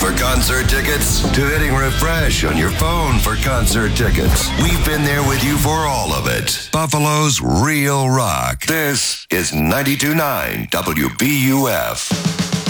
for concert tickets to hitting refresh on your phone for concert tickets. We've been there with you for all of it. Buffalo's Real Rock. This is 92.9 WBUF.